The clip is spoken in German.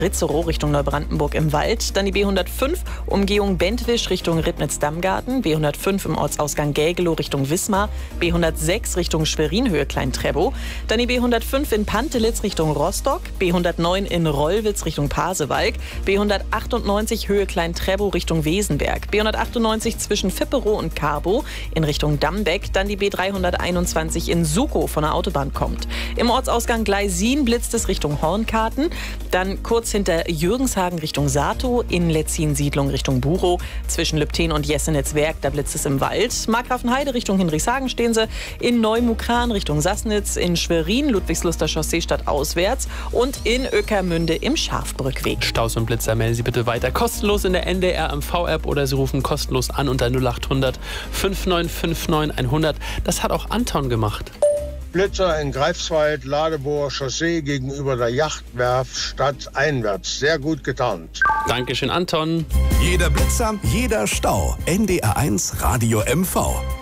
Ritzerow Richtung Neubrandenburg im Wald. Dann die B105 Umgehung Bentwisch Richtung Ribnitz-Dammgarten. B105 im Ortsausgang Gägelow Richtung Wismar. B106 Richtung Schwerin Höhe Klein-Treppow. Dann die B105 in Pantelitz Richtung Rostock. B109 in Rollwitz Richtung Pasewalk. B198 Höhe Klein-Treppow Richtung Wesenberg. B198 zwischen Vipperow und Carbo in Richtung Dammbeck. Dann die B321 in Sukow von der Autobahn kommt. Im Ortsausgang Gleisin blitzt es Richtung Hornkarten. Dann kurz hinter Jürgenshagen Richtung Satow, in Letzin-Siedlung Richtung Buchow, zwischen Lübten und Jessenitz-Werk, da blitzt es im Wald. Markgrafenheide Richtung Hinrichshagen stehen sie, in Neumukran Richtung Sassnitz, in Schwerin, Ludwigsluster Chaussee stadtauswärts und in Öckermünde im Schafbrückweg. Staus und Blitzer melden Sie bitte weiter kostenlos in der NDR MV-App oder Sie rufen kostenlos an unter 0800 5959 100. Das hat auch Anton gemacht. Blitzer in Greifswald, Ladebohr, Chaussee gegenüber der Yachtwerft stadteinwärts. Sehr gut getarnt. Dankeschön, Anton. Jeder Blitzer, jeder Stau. NDR 1 Radio MV.